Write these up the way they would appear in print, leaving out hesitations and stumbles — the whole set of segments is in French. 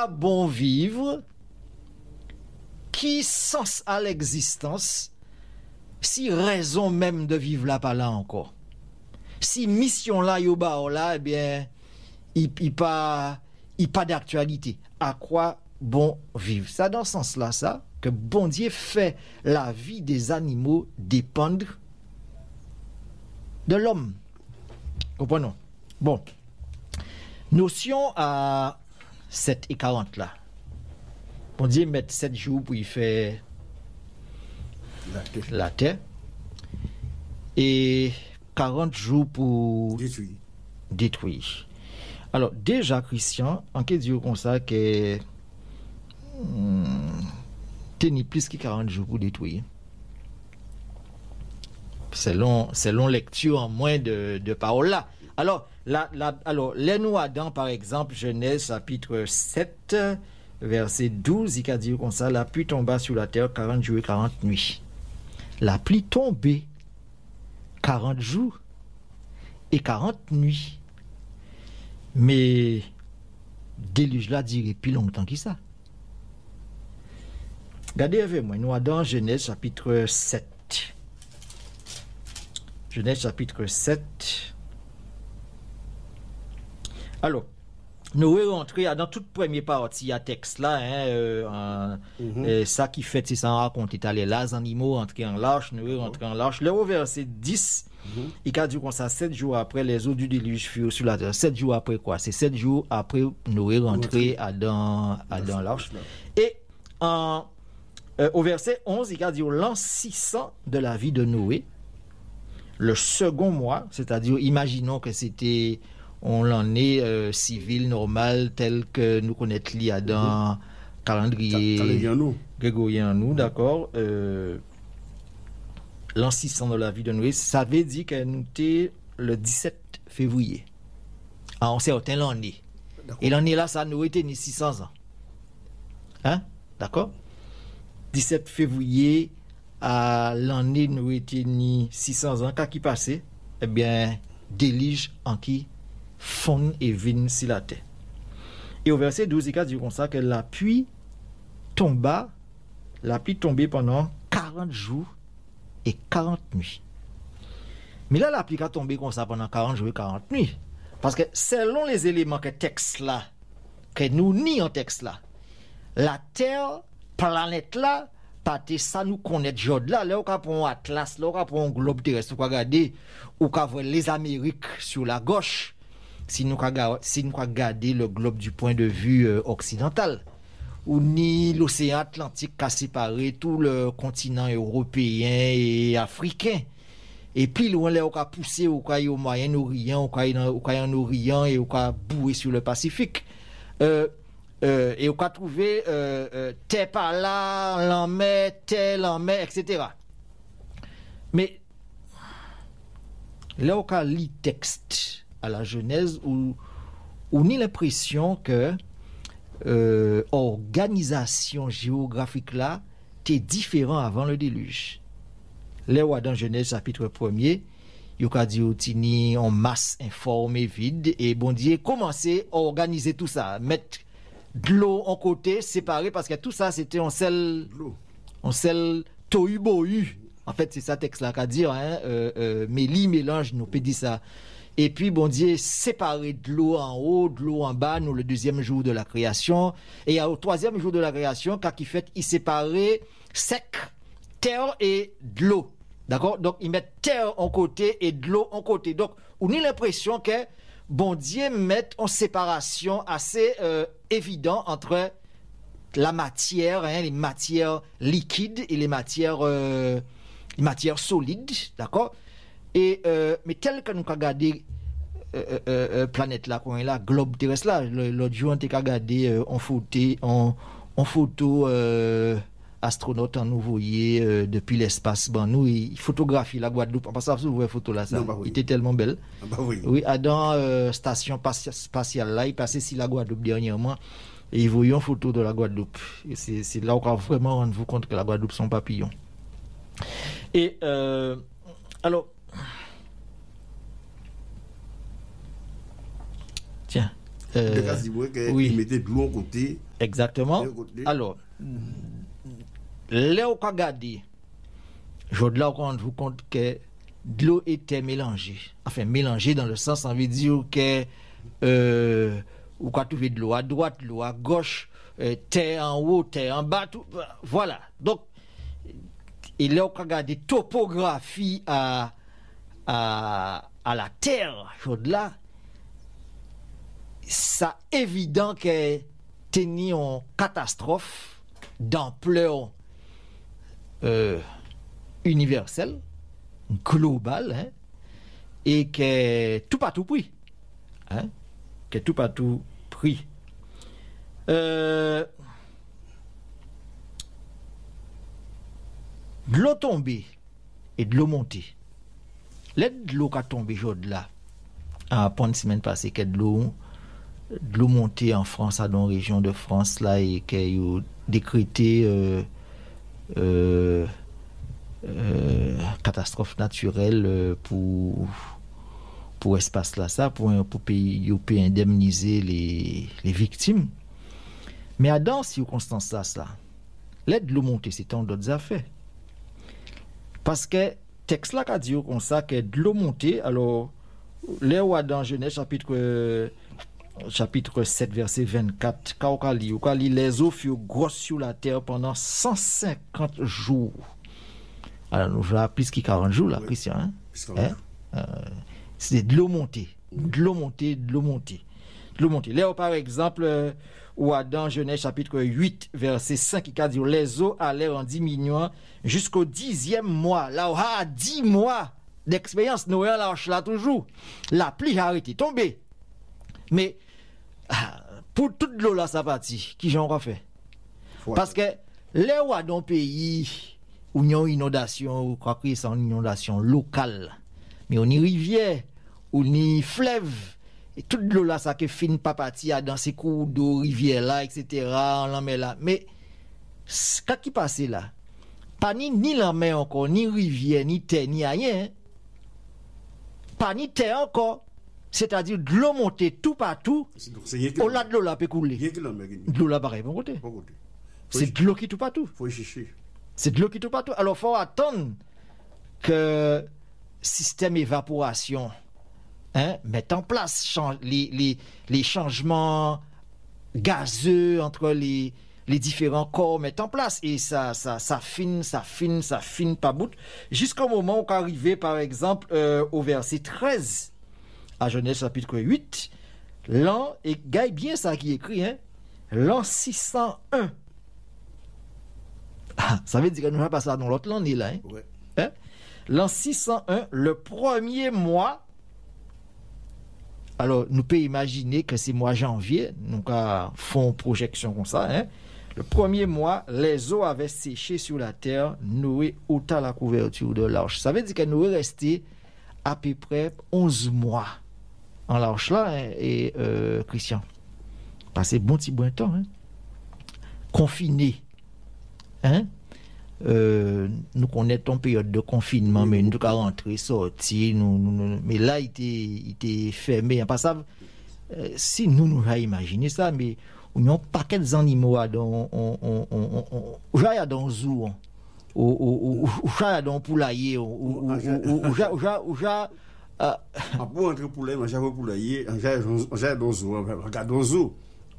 quoi bon vivre, qui sens à l'existence, si raison même de vivre là pas là encore. Si mission là yo ba là, eh bien il pas d'actualité. À quoi bon vivre? Ça dans ce sens là ça que bon Dieu fait la vie des animaux dépendre de l'homme. Comprenons. Bon. Notion à 7 et 40 là. Bon Dieu met 7 jours pour y faire la terre et 40 jours pour détruire. Alors déjà Christian, en qu'est dire comme ça que tenir plus que 40 jours pour détruire. Selon lecture en moins de paroles là. Alors les nous Adam par exemple, Genèse chapitre 7 verset 12, il a dit comme ça, la pluie tomba sur la terre 40 jours et 40 nuits. La pluie tombait 40 jours et 40 nuits. Mais déluge là dirait plus longtemps que ça. Regardez avec moi, nous dans Genèse chapitre 7. Genèse chapitre 7. Alors, nous rentrons dans toute première partie à texte là, ça qui fait, c'est ça raconte, les animaux entrés en l'arche, nous rentrons en l'arche. Le verset 10, il a dit comme ça, 7 jours après, les eaux du déluge furent sur la terre. 7 jours après quoi? C'est 7 jours après nous rentrons dans l'arche. Et au verset 11, il a dit l'an 600 de la vie de Noé, le second mois, c'est-à-dire, imaginons que c'était on l'en est civil normal tel que nous connaissons l'IA dans calendrier grégorien nous, d'accord, l'an 600 de la vie de Noé, ça veut dire que nous était le 17 février en certain l'année, et l'année là ça nous était ni 600 ans, hein, d'accord, 17 février à l'année nous était ni 600 ans, quand qui passait, eh bien délige en qui fond et vin sur la terre. Et au verset 12, il dit comme ça que la pluie tombait pendant 40 jours et 40 nuits. Mais là, la pluie a tombé comme ça pendant 40 jours et 40 nuits. Parce que selon les éléments que texte là, que nous ni en texte là, la terre, planète là, pâté ça nous connaît jod là, là on prend un atlas, là on prend un globe terrestre, on regarder ou voir les Amériques sur la gauche. Si nous regardons le globe du point de vue occidental, ou ni l'océan Atlantique qui a séparé tout le continent européen et africain, et puis loin là on a poussé au Moyen-Orient, au Orient et on a boué sur le Pacifique, et on a trouvé terre par là, l'en mer, etc. Mais là on a lu texte à la Genèse où on a l'impression que organisation géographique là était différent avant le déluge. Là dans Genèse chapitre 1er, il a dit en masse informée vide et bon Dieu commencer à organiser tout ça, mettre de l'eau en côté séparé parce que tout ça c'était en seul tohu bohu. En fait c'est ça texte là qu'a dire Mélie mélange nous peut dire ça. Et puis, bon Dieu, séparer de l'eau en haut, de l'eau en bas, nous, le deuxième jour de la création. Et au troisième jour de la création, quand il fait, il séparait sec, terre et de l'eau. D'accord? Donc, il met terre en côté et de l'eau en côté. Donc, on a l'impression que, bon Dieu, met en séparation assez évident entre la matière, les matières liquides et les matières solides. D'accord? Et mais tel que nous avons regardé planète là, globe terrestre là, l'autre jour on a regardé en photo astronaute en nous voyait depuis l'espace, nous il photographie la Guadeloupe, parce que vous voyez photo là ça, il était tellement belle. Oui, dans station spatiale là, il passait sur la Guadeloupe dernièrement et il voyait une photo de la Guadeloupe. Et c'est là où on va vraiment rendre compte que la Guadeloupe sont papillons. Et alors tiens, oui. Il mettait de l'eau côté. Exactement. Alors, là où on regarde, je dois rendre compte que de l'eau était mélangée. Enfin, mélangée dans le sens, ça veut dire que on peut trouver de l'eau à droite, de l'eau à gauche, terre en haut, terre en bas, tout, voilà. Donc, et là, on regarde des topographies à la terre, là, ça évident que tenir une catastrophe d'ampleur universelle, globale, hein, et que tout pas tout pris. Hein, que tout pas tout pris. De l'eau tombée et de l'eau montée. L'aide de l'eau qui a tombé aujourd'hui là, pendant une semaine passée, que de l'eau montée en France, dans la région de France là, et qui a décrété catastrophe naturelle pour espace là, ça, pour pays indemniser les victimes. Mais dans ces circonstances là, l'aide de l'eau montée, c'est tant d'autres affaires. Parce que texte là qu'a dit comme ça que de l'eau montée, alors les rois dans Genèse chapitre 7 verset 24, quand on lit les eaux furent grosses sur la terre pendant 150 jours. Alors nous avons plus que 40 jours là, oui. Christian, hein? C'est de l'eau montée, de l'eau montée, de l'eau montée, de l'eau montée. Là par exemple ou dans Genèse chapitre 8 verset 5 qui dit les eaux allèrent en diminuant jusqu'au 10e mois. Là on a 10 mois d'expérience Noël là toujours. La pluie a arrêté tomber. Mais pour toute l'eau là ça partit qui j'en refait. Parce que les rois d'un pays où il y a une inondation, ou quoi que c'est une inondation locale, mais on y rivière, ou ni fleuve, et toute l'eau là, ça qui finit pas partir dans ces cours d'eau, rivière là, etc., on l'en met là. Mais, ce qui passe là, pas ni la mer encore, ni rivière, ni terre, ni rien, pas ni terre encore, c'est-à-dire de l'eau montée tout partout, au-delà de l'eau là peut couler. De l'eau là, pareil, bon côté. C'est de l'eau qui tout partout. Faut y chercher. C'est de l'eau qui tout partout. Alors, il faut attendre que système évaporation mette en place les changements gazeux entre les différents corps mettent en place. Et ça fine pas bout. Jusqu'au moment où on arrive, par exemple, au verset 13, à Genèse chapitre 8, l'an, et gagne bien ça qui est écrit, l'an 601. Ça veut dire que nous allons passer dans l'autre l'année là. Ouais. L'an 601, le premier mois. Alors, nous pouvons imaginer que c'est mois janvier. Nous faisons projection comme ça. Le premier mois, les eaux avaient séché sur la terre. Noé ôta la couverture de l'arche. Ça veut dire que Noé restait à peu près 11 mois en l'arche là. Et Christian, passé bon petit bon temps. Confiné. Nous connaissons une période de confinement, mais nous devons rentrer, sortir, mais là il était fermé. Si nous avons imaginé ça, mais il y a un paquet d'animaux dans un zoo, ou dans un poulailler, ou pour entrer poulailler, on a poulailler, on a dans zoo, regarde dans zoo.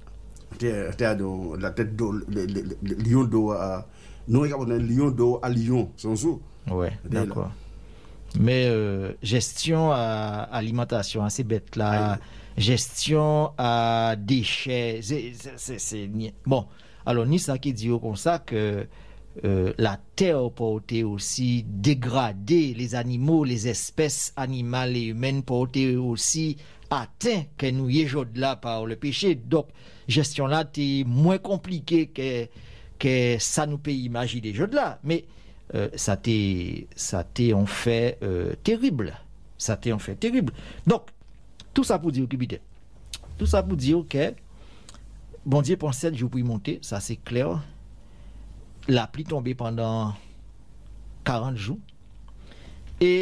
La tête de lion d'eau à nous regardons un lion d'eau à Lyon sans sous. Ouais, d'accord. Mais gestion à alimentation, c'est bête là. Gestion à déchets, c'est bon. Alors ni ça qui dit comme ça que la terre portée aussi dégradée, les animaux, les espèces animales et humaines portées aussi atteint que nous y est là par le péché. Donc gestion là est moins compliquée que ça nous peut imaginer jeux de là, mais ça t'est en fait terrible. Ça t'est en fait terrible. Donc tout ça pour dire que bon Dieu pense 7 jours pour y monter, ça c'est clair. La pluie tombée pendant 40 jours.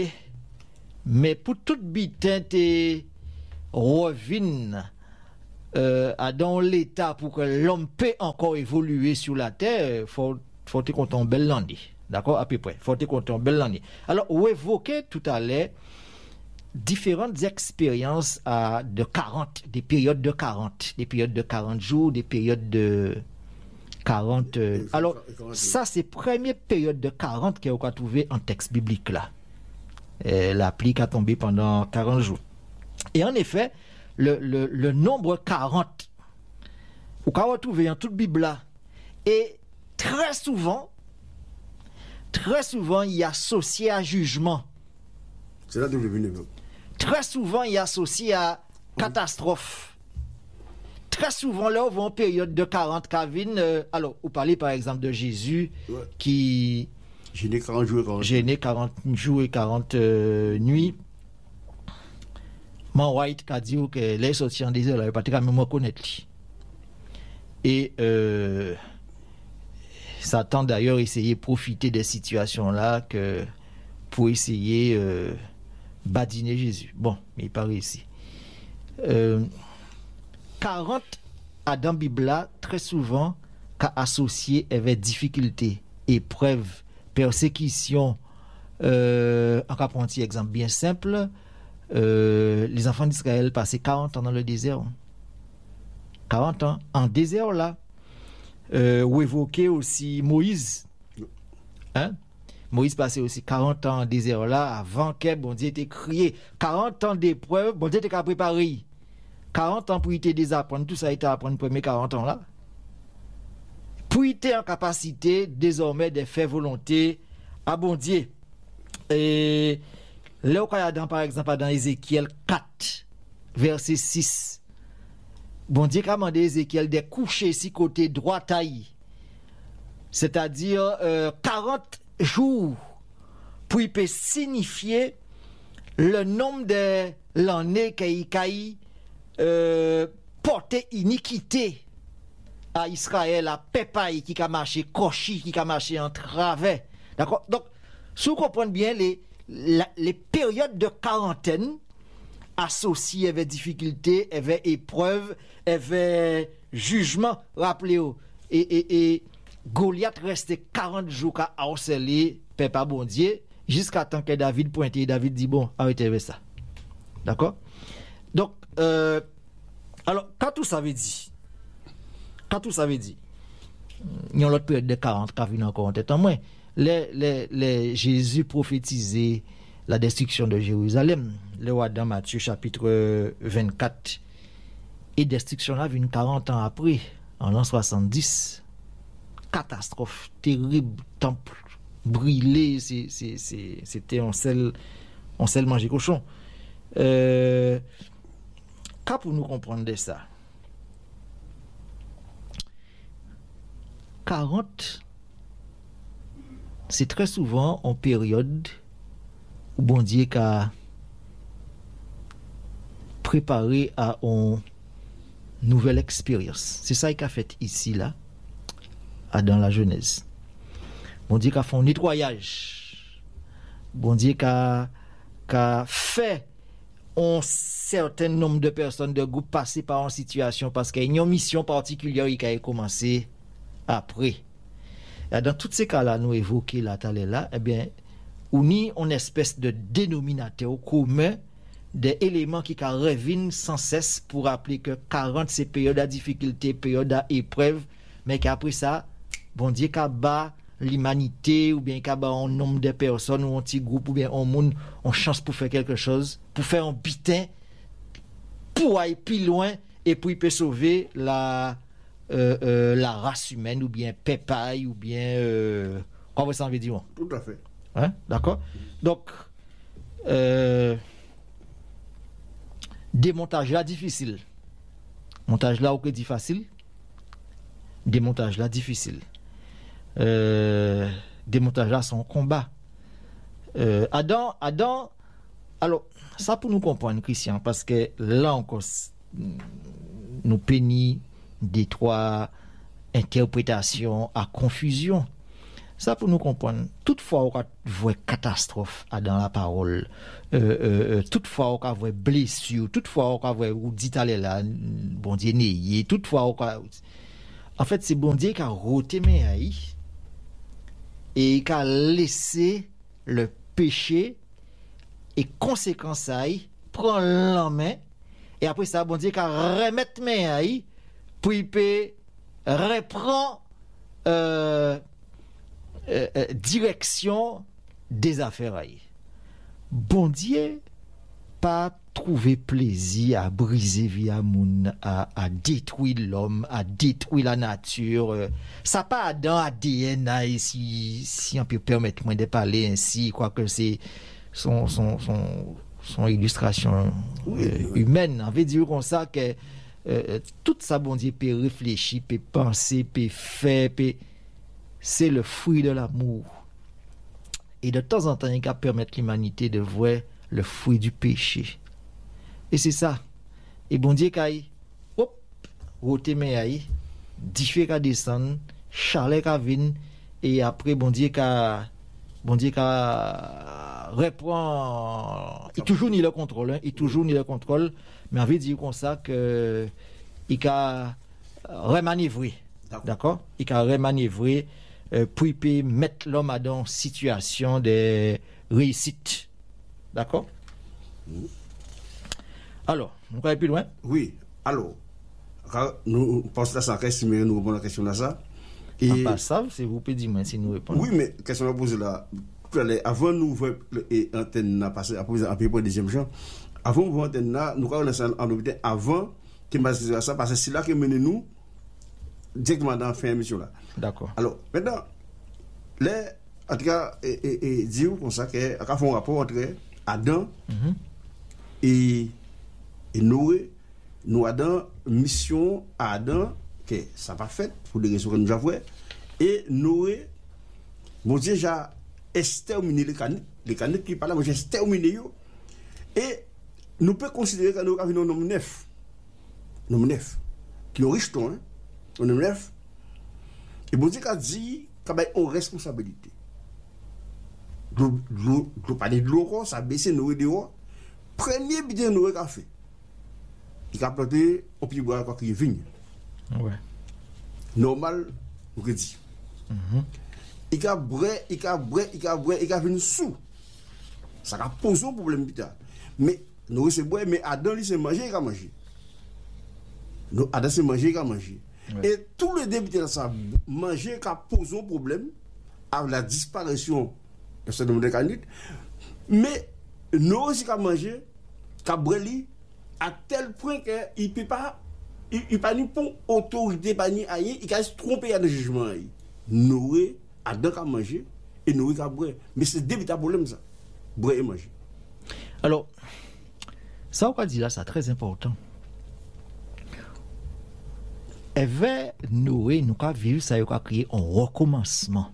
Mais pour toute bitin te revine dans l'état pour que l'homme peut encore évoluer sur la terre, faut qu'on un bel lundi. D'accord, à peu près. Faut qu'on un bel lundi. Alors, on évoquait tout à l'heure différentes expériences de 40, des périodes de 40 jours, des périodes de 40. Alors, ça, c'est première période de 40 qu'on va trouver en texte biblique là. La pluie a tombé pendant 40 jours. Et en effet, le nombre 40, on peut retrouver en toute Bible là, et très souvent, il est associé à jugement. C'est là que je viens. Très souvent, il est associé à catastrophe. Très souvent, là, on va en période de 40 Calvin. Alors, vous parlez par exemple de Jésus qui gêné 40 jours et 40 nuits. Man White a dit que les sorties en désert, il ne pas même reconnaître. Et Satan d'ailleurs essayait de profiter des situations-là pour essayer badiner Jésus. Bon, mais il pas réussi. 40 à dans la Bible, très souvent, associé avec difficulté, épreuve, persécution. On va prendre un exemple bien simple. Les enfants d'Israël passaient 40 ans dans le désert. 40 ans en désert là. Ou évoquer aussi Moïse. Hein? Moïse passait aussi 40 ans en désert là avant que bon Dieu ait crié. 40 ans d'épreuve, bon Dieu était préparé. 40 ans pour y désapprendre, tout ça a été apprendre les premiers 40 ans là. Pour y être en capacité désormais de faire volonté à bon Dieu. Et là, par exemple, dans Ézéchiel 4, verset 6, bon Dieu a demandé à Ézéchiel de coucher si côté droit taille, c'est-à-dire 40 jours, pour y peut signifier le nombre de l'année qu'il porté iniquité à Israël, à Pépaï qui a marché, Kochi qui a marché en travers. D'accord? Donc, si vous comprenez bien, les périodes de quarantaine associées avec difficulté, avec épreuve, avec jugement, rappelez-vous. Et Goliath restait 40 jours à harceler Papa bon Dieu, jusqu'à temps que David pointe et David dit bon, arrêtez avec ça. D'accord? Donc, alors, quand tout ça veut dire, il y a l'autre période de 40 qui vient encore en tête en moins. Jésus prophétisait la destruction de Jérusalem. Le roi dans Matthieu chapitre 24. Et destruction là vient 40 ans après, en l'an 70. Catastrophe terrible, temple brûlé, c'était un sel manger cochon. Quand pour nous comprendre de ça, 40, c'est très souvent en période où bon Dieu a préparé à une nouvelle expérience. C'est ça qu'il a fait ici, là, dans la Genèse. Bon Dieu a fait un nettoyage. Bon Dieu a fait un certain nombre de personnes, de groupes passer par une situation parce qu'il y a une mission particulière qui a commencé après. Et dans tous ces cas-là, nous évoquons là, eh bien, on y a une espèce de dénominateur commun des éléments qui reviennent sans cesse pour rappeler que 40 c'est période à difficulté, période à épreuve, mais qu'après ça, bon Dieu qu'a bat l'humanité ou bien qu'a bat un nombre de personnes ou un petit groupe ou bien un monde, on chance pour faire quelque chose, pour faire un butin, pour aller plus loin et pour il peut sauver la race humaine ou bien Pépaï ou bien comment ça veut dire? Tout à fait. Hein? D'accord? Donc démontage là difficile. Montage là ok dit facile. Démontage là difficile. Démontage là son combat. Adam, alors ça pour nous comprendre Christian, parce que là encore nous pénis des trois interprétations à confusion. Ça pour nous comprendre. Toutefois, on voit catastrophe dans la parole. Toutefois, on voit blessure. Toutefois, on voit ou dit aller là, bon Dieu né. Toutefois, en fait, c'est bon Dieu qui a roté mes haïs et qui a laissé le péché et conséquence ça prend la main et après ça, bon Dieu qui a remettre mes haïs pour il peut reprendre direction des affaires. Bon Dieu pas trouver plaisir à briser via moun, à détruire l'homme, à détruire la nature. Ça pas dans ADN si on peut permettre moi de parler ainsi, quoique c'est son illustration humaine. On veut dire comme ça que tout ça bon Dieu peut réfléchir, peut penser, peut faire, c'est le fruit de l'amour. Et de temps en temps, il va permettre l'humanité de voir le fruit du péché. Et c'est ça. Et bon Dieu, hop, rote me aïe, diffé ka descend, chalet ka vin, et après bon Dieu reprend, il toujours ni le contrôle, mais on veut dire comme ça que il a remanœuvré. D'accord? Il a remanœuvré pour mettre l'homme dans une situation de réussite. D'accord? Alors, on va aller plus loin? Oui. Alors, nous pensons à ça, nous répondons à la question là ça. Et en passant, c'est vous pouvez dire si nous répondons. Oui, mais question à poser là. Avant nous voir l'antenne passer après le deuxième genre. Avant voir l'antenne là, nous avons lancé en hôpital avant que je ça parce que c'est là que menez nous directement dans la fin émission là. D'accord. Alors, maintenant, en tout cas, dire comme ça qu'il y a un rapport entre Adam et Noé. Nous avons mission à Adam, que ça n'a pas fait pour des raisons que nous avons. Et Noé, mon Dieu, j'ai exterminé les canites qui parlent, j'ai exterminé. Et nous pouvons considérer que nous avons un homme neuf. Un homme neuf. Qui est riche, un homme neuf. Et mon Dieu a dit qu'il y a une responsabilité. Le panier de l'eau, ça a baissé Noé dehors. Premier bidon Noé a fait. Il a planté au pied bois quoi qu'il vigne. Ouais. Normal, vous dit. Il a venu sous. Ça a posé un problème vital. Mais Noé c'est boire, mais Adam lui c'est manger, il a mangé. Adam c'est manger, il a mangé. Ouais. Et tout le début de ça, manger qui a posé un problème avec la disparition de ce nombre de canites. Mais Noé aussi qui a mangé, qui a brûlé, à tel point qu'il ne peut pas, il pas ni pour autorité, pas ni rien, il a se trompé à le jugement. Noé, Adam qui a mangé, et Noé qui a brûlé. Mais c'est début de problème ça, brûler et manger. Alors, ça on va dire là, c'est très important. Et vers Noé, nous avons vu ça, nous avons créé un recommencement.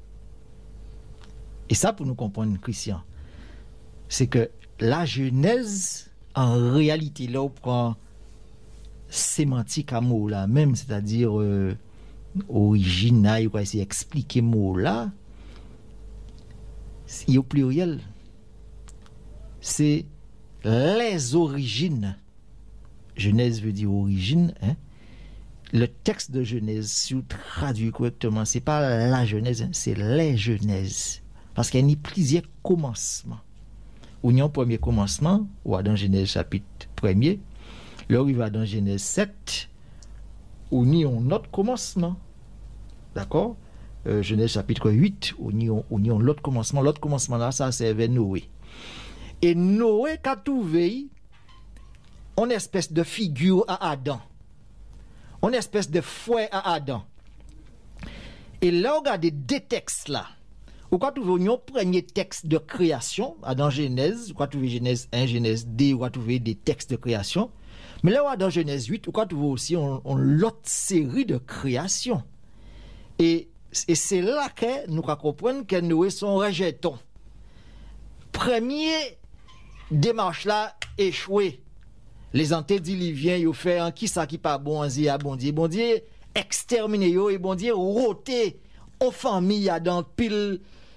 Et ça, pour nous comprendre, Christian, c'est que la Genèse, en réalité, là, on prend sémantique à mot là, même, c'est-à-dire origine, il va essayer d'expliquer mot là, il y a au pluriel. C'est les origines. Genèse veut dire origine, hein? Le texte de Genèse, si vous traduisez correctement, c'est pas la Genèse, c'est les Genèses. Parce qu'il y a plusieurs commencements. Il y a un premier commencement, ou dans Genèse chapitre 1er, là il va dans Genèse 7, où il y a un autre commencement. D'accord? Genèse chapitre 8, où il y a un autre commencement. L'autre commencement là, ça c'est vers Noé. Et Noé a trouvé une espèce de figure à Adam. Une espèce de fouet à Adam. Et là, regardez deux textes là. Vous pouvez trouver un premier texte de création, dans Genèse, vous pouvez trouver Genèse 1, Genèse 2, vous pouvez trouver des textes de création. Mais là, dans Genèse 8, vous pouvez trouver aussi une autre série de création. Et c'est là que nous comprenons que Noé son rejeton. Premier démarche là, échoué. Les antédiluviens, ils ont fait un qui ça qui pas bon, bon Dieu, exterminé yo et bon Dieu roté aux familles dans pile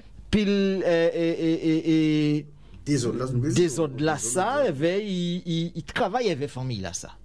des autres là ça il travaille avec famille là ça.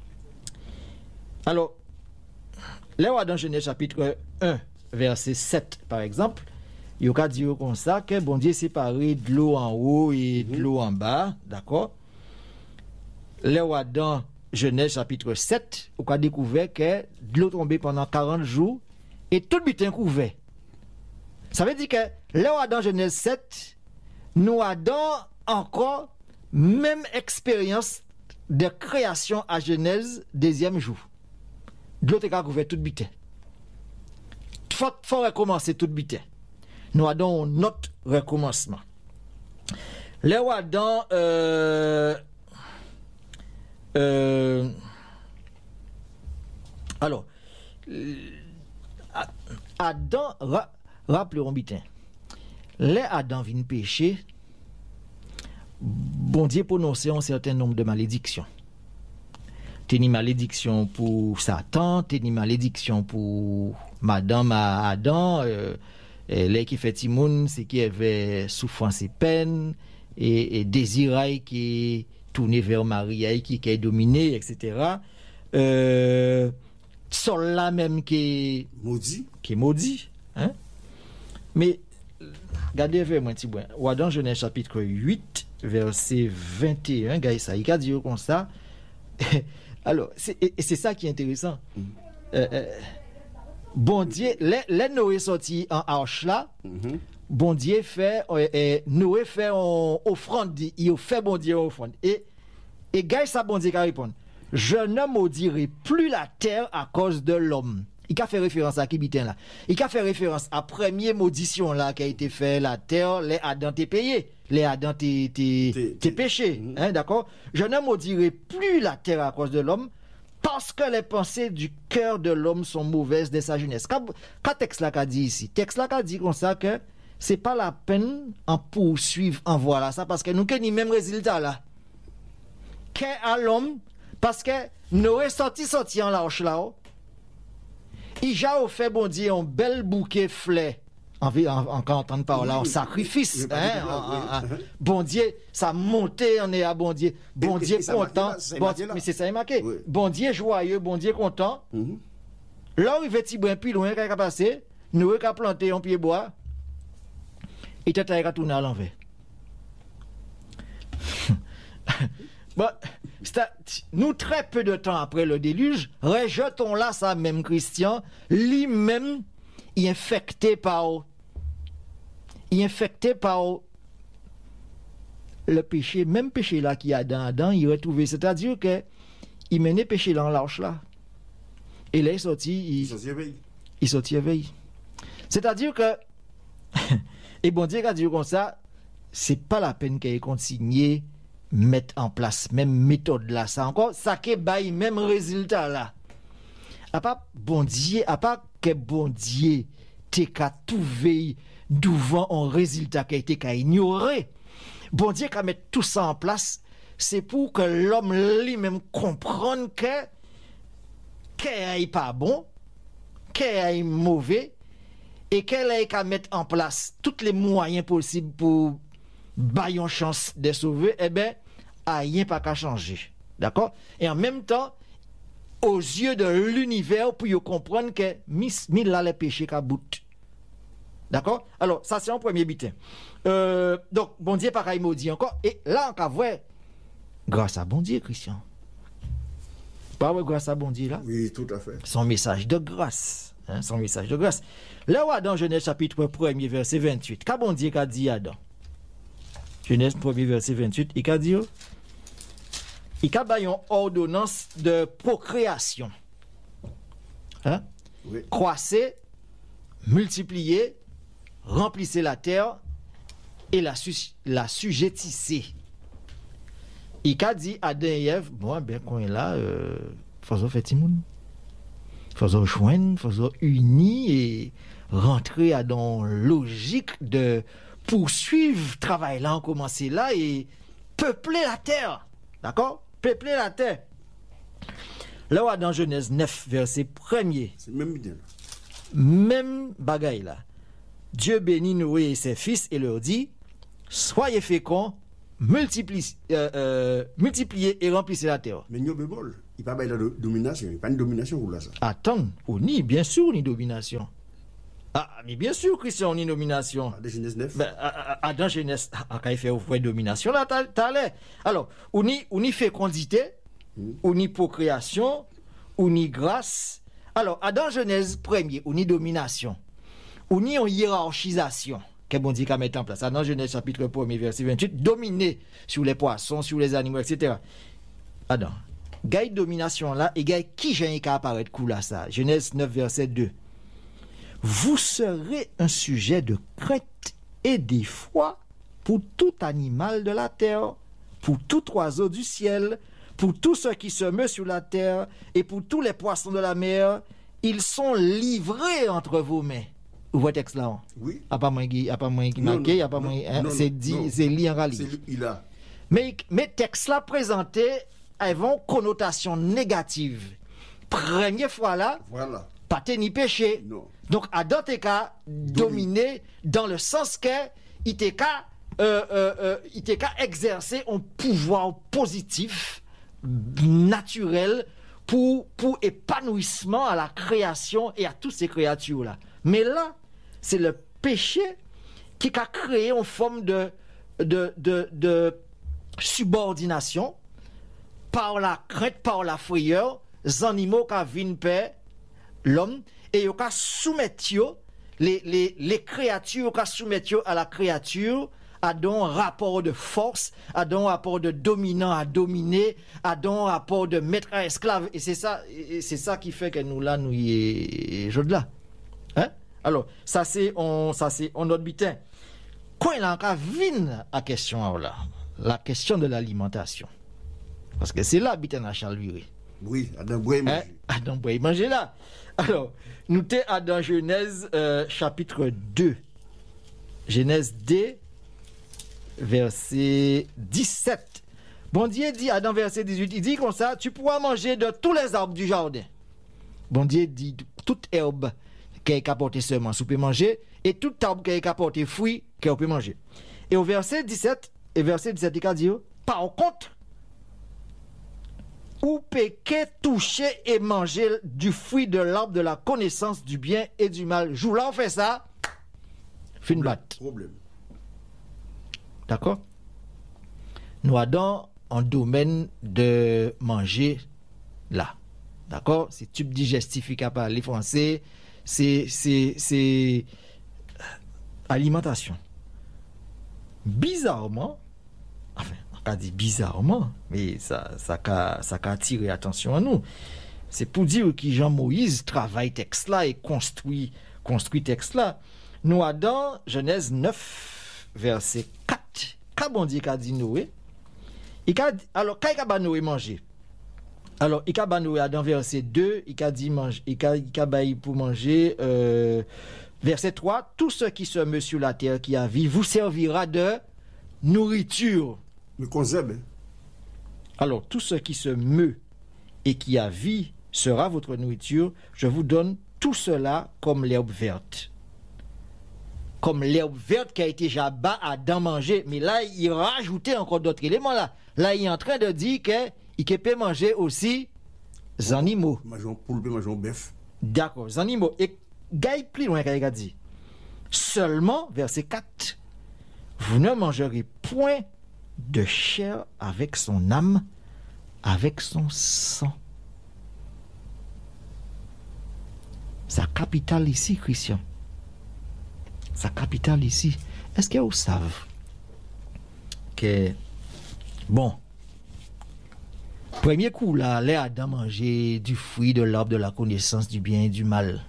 Alors là dans Genèse chapitre 1 verset 7 par exemple, il y a dit comme ça que bon Dieu séparé de l'eau en haut et de l'eau en bas, d'accord? Là dans Genèse chapitre 7, on a découvert que de l'eau tombait pendant 40 jours et tout butin couvert. Ça veut dire que là dans Genèse 7, nous avons encore même expérience de création à Genèse deuxième jour. De l'eau a couvert tout butin. Faut recommencer tout butin. Nous avons notre recommencement. Là dans alors Adam rappelons bien. Les Adam vient pécher, bon Dieu prononçait un certain nombre de malédictions. T'es ni malédiction pour Satan, t'es ni malédiction pour Madame Adam, les qui fait Timoun, c'est qui avait souffrance et peine, et désirail qui tourné vers Marie, qui est dominé, etc. Sol là même qui est maudit. Hein? Mais, regardez vers moi, petit bout. Dans Genèse chapitre 8, verset 21, gars, ça, il a dit comme ça. Alors, c'est ça qui est intéressant. Bon Dieu, les Noé sorti en arche là, bon Dieu fait, Noé fait en offrande, il fait bon Dieu en offrande. Et gars, ça, bon Dieu qui répond. Je ne maudirai plus la terre à cause de l'homme. Il a fait référence à qui bitin là. Il a fait référence à première maudissement là qui a été fait la terre, les Adam t'es payé, les Adam t'es péché, hein, d'accord? Je ne maudirai plus la terre à cause de l'homme parce que les pensées du cœur de l'homme sont mauvaises dès sa jeunesse. Quand texte là qu'a dit ici, texte là qu'a dit comme ça que c'est pas la peine en poursuivre en voilà ça parce que nous avons le même résultat là. Qu'est à l'homme parce que Noé sorti en l'arche là. Il a offert bon Dieu un bel bouquet fleur en entendre par là, en sacrifice. Bon Dieu, ça montait en est à bon Dieu. Bon Dieu content. Mais c'est ça, il marqué. Oui. Bon Dieu joyeux, bon Dieu content. Là où il va petit bien plus loin, qu'il a passé, nous avons planté un pied bois, et tout a tourné à l'envers. Bon, nous, très peu de temps après le déluge, rejetons là ça même Christian, lui-même, il est infecté par le péché, même péché là qu'il y a dans Adam, il retrouvé. C'est-à-dire que il menait péché dans l'arche là. Et là, il sortit éveillé. C'est-à-dire que, et bon Dieu a dit comme ça, c'est pas la peine qu'il ait consigné mettre en place même méthode là ça encore ça qui bail même résultat là à part bon Dieu t'es qu'à trouver devant un résultat qui a été qu'à ignorer bon Dieu qu'à mettre tout ça en place c'est pour que l'homme lui-même comprenne que qu'elle est pas bon qu'elle est mauvais et qu'elle est qu'à mettre en place tous les moyens possibles pour bailler une chance de sauver, eh bien, rien pas qu'à changer. D'accord? Et en même temps, aux yeux de l'univers, pour comprendre que mille là les péchés qu'à bout. D'accord? Alors, ça c'est un premier bitin. Donc, bon Dieu, pareil, maudit encore. Et là, on voit, grâce à bon Dieu, Christian. Pas ouais, grâce à bon Dieu, là? Oui, tout à fait. Son message de grâce. Hein, son message de grâce. Là, dans Genèse chapitre 1er, verset 28, qu'a bon Dieu qu'a dit Adam? Genèse 1er, verset 28, il a dit, il a une ordonnance de procréation. Hein? Oui. Croissez, multipliez, remplissez la terre et la sujettissez. Il a dit à Adam et Ève, bon, ben, quand il est là, faisons faire Timoun. Faisons joindre, faisons unis et rentrer à dans logique de poursuivre le travail là, on commence là et peupler la terre. D'accord? Peupler la terre. Là, dans Genèse 9, verset 1er. C'est même bien. même bagaille là. Dieu bénit Noé et ses fils et leur dit, soyez féconds, multipliez et remplissez la terre. Mais nous, bémol, il n'y a pas de domination, il n'y a pas de domination pour là. Ça. Attends, bien sûr, on y domination. Ah, mais bien sûr, Christian, on y domination. Adam Genèse 9. Ben, Adam Genèse, quand il fait une domination, là, t'as l'air. Alors, on y fécondité, on y procréation, on y grâce. Alors, Adam Genèse premier, on y domination. On y en hiérarchisation. Qu'est-ce qu'on dit qu'à mettre en place? Adam Genèse chapitre 1, verset 28, dominer sur les poissons, sur les animaux, etc. Adam, gagne domination là, et gagne qui j'ai qu'à apparaître coup là, ça? Genèse 9, verset 2. Vous serez un sujet de crainte et d'effroi pour tout animal de la terre, pour tout oiseau du ciel, pour tout ce qui se meut sur la terre et pour tous les poissons de la mer. Ils sont livrés entre vos mains. Vous voyez texte là? Oui. À pas moins qui marqué, c'est dit, c'est lié en réalité. C'est il a. Mais texte là présenté avant connotation négative. Première fois là. Voilà. Pas ni péché. Non. Donc, Adam t'es qu'à dominer dans le sens que il t'est qu'à exercer un pouvoir positif, naturel, pour épanouissement à la création et à toutes ces créatures-là. Mais là, c'est le péché qui a créé une forme de subordination par la crainte, par la frayeur, les animaux qui viennent perdre l'homme, et il a soumettre les créatures qui soumettent à la créature à un rapport de force, à un rapport de dominant à dominer, à un rapport de maître à esclave. Et c'est ça qui fait que nous là, nous y est là. Hein? Alors, ça c'est on notre bitin. Quand il a encore vine à question là, la question de l'alimentation. Parce que c'est là bitin à Charles. Oui, Adam Boy manger. Adam Boy manger là. Alors, nous sommes dans Genèse chapitre 2. Genèse 2, verset 17. Bon Dieu dit à dans verset 18, il dit comme ça, tu pourras manger de tous les arbres du jardin. Bon Dieu dit, toute herbe qui a porté semence, vous pouvez manger, et tout arbre qui a porté fruit, vous pouvez manger. Et au verset 17, il a dit, par contre, ou péquer, toucher et manger du fruit de l'arbre de la connaissance du bien et du mal. Jour là, on fait ça, fin de batte. Problème. D'accord? Nous avons un domaine de manger là. D'accord? C'est tube digestif qui a parlé français. C'est alimentation. Bizarrement, enfin, on dit bizarrement, mais ça a attiré l'attention à nous. C'est pour dire que Jean-Moïse travaille texte là et construit texte là. Nous avons Genèse 9, verset 4. Quand bon Dieu a dit Noé, alors quand il a Noé manger, alors il a Noé dans verset 2, il a dit manger, il a baillé pour manger. Verset 3, tout ce qui se meut sur la terre qui a vie vous servira de nourriture. Mais conzeb. Alors, tout ce qui se meut et qui a vie sera votre nourriture. Je vous donne tout cela comme l'herbe verte. Comme l'herbe verte qui a été déjà bas à d'en manger. Mais là, il rajoutait encore d'autres éléments. Là, il est en train de dire qu'il peut manger aussi les animaux. Manger un poulpe, manger un bœuf. D'accord, les animaux. Et Gaï plus loin qu'il a dit. Seulement, verset 4, vous ne mangerez point de chair avec son âme, avec son sang. Sa capitale ici, Christian. Sa capitale ici. Est-ce que vous savez que, bon, premier coup, là, les Adam manger du fruit de l'arbre de la connaissance du bien et du mal.